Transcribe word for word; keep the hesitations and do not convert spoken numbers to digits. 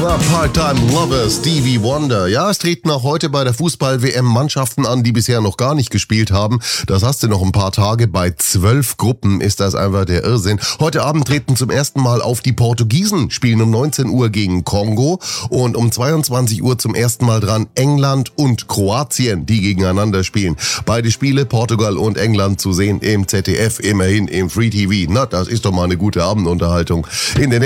Ja, Part-Time Lover Stevie Wonder. Ja, es treten auch heute bei der Fußball-W M Mannschaften an, die bisher noch gar nicht gespielt haben. Das hast du noch ein paar Tage. Bei zwölf Gruppen ist das einfach der Irrsinn. Heute Abend treten zum ersten Mal auf die Portugiesen, spielen um neunzehn Uhr gegen Kongo und um zweiundzwanzig Uhr zum ersten Mal dran England und Kroatien, die gegeneinander spielen. Beide Spiele, Portugal und England, zu sehen im Z D F, immerhin im Free T V. Na, das ist doch mal eine gute Abendunterhaltung. In den